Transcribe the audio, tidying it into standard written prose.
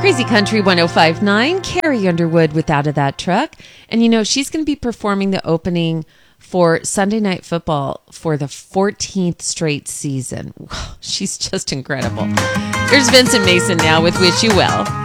Crazy Country 105.9, Carrie Underwood with Out of That Truck. And you know, she's going to be performing the opening for Sunday Night Football for the 14th straight season. She's just incredible. Here's Vincent Mason now with Wish You Well.